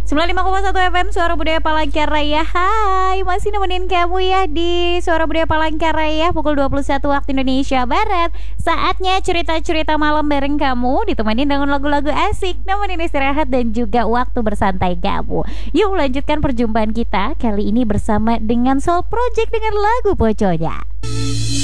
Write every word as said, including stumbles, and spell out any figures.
sembilan puluh lima koma satu F M Suara Budaya Palangkaraya. Hai, masih nemenin kamu ya di Suara Budaya Palangkaraya pukul dua puluh satu waktu Indonesia Barat. Saatnya cerita-cerita malam bareng kamu, ditemani dengan lagu-lagu asik, nemenin istirahat dan juga waktu bersantai kamu. Yuk lanjutkan perjumpaan kita kali ini bersama dengan Soul Project dengan lagu Poconya.